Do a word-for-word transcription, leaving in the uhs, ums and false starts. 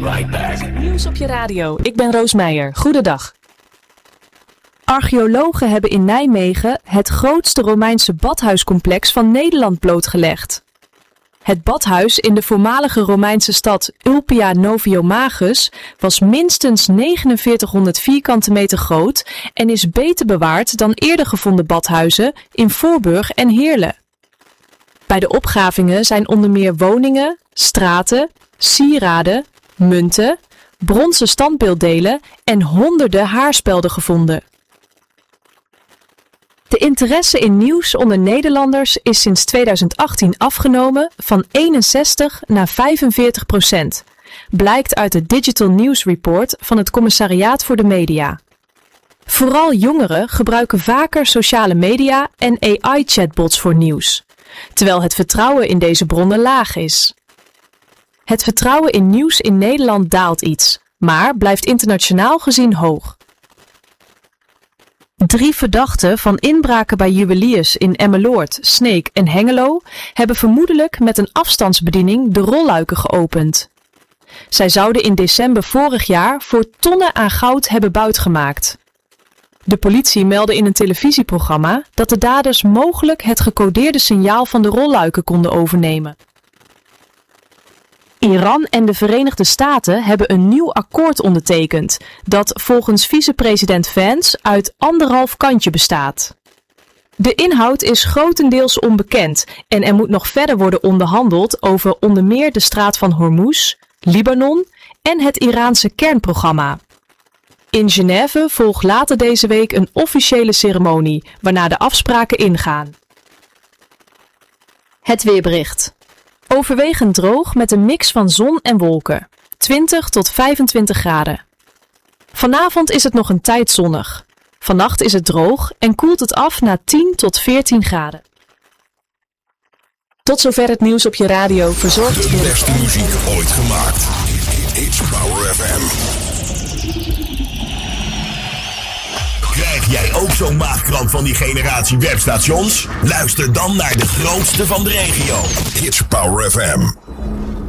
right back. Nieuws op je radio. Ik ben Roos Meijer. Goedendag. Archeologen hebben in Nijmegen het grootste Romeinse badhuiscomplex van Nederland blootgelegd. Het badhuis in de voormalige Romeinse stad Ulpia Noviomagus was minstens negenenveertighonderd vierkante meter groot en is beter bewaard dan eerder gevonden badhuizen in Voorburg en Heerlen. Bij de opgravingen zijn onder meer woningen, straten, sieraden, munten, bronzen standbeelddelen en honderden haarspelden gevonden. De interesse in nieuws onder Nederlanders is sinds tweeduizend achttien afgenomen van eenenzestig naar vijfenveertig procent, blijkt uit de Digital News Report van het Commissariaat voor de Media. Vooral jongeren gebruiken vaker sociale media en A I-chatbots voor nieuws, terwijl het vertrouwen in deze bronnen laag is. Het vertrouwen in nieuws in Nederland daalt iets, maar blijft internationaal gezien hoog. Drie verdachten van inbraken bij juweliers in Emmeloord, Sneek en Hengelo hebben vermoedelijk met een afstandsbediening de rolluiken geopend. Zij zouden in december vorig jaar voor tonnen aan goud hebben buitgemaakt. De politie meldde in een televisieprogramma dat de daders mogelijk het gecodeerde signaal van de rolluiken konden overnemen. Iran en de Verenigde Staten hebben een nieuw akkoord ondertekend, dat volgens vicepresident Vance uit anderhalf kantje bestaat. De inhoud is grotendeels onbekend en er moet nog verder worden onderhandeld over onder meer de straat van Hormuz, Libanon en het Iraanse kernprogramma. In Genève volgt later deze week een officiële ceremonie, waarna de afspraken ingaan. Het weerbericht. Overwegend droog met een mix van zon en wolken. twintig tot vijfentwintig graden. Vanavond is het nog een tijd zonnig. Vannacht is het droog en koelt het af naar tien tot veertien graden. Tot zover het nieuws op je radio, verzorgd door... De beste muziek ooit gemaakt. It's Power F M. Krijg jij ook zo'n maagkramp van die generatie webstations? Luister dan naar de grootste van de regio. It's Power F M.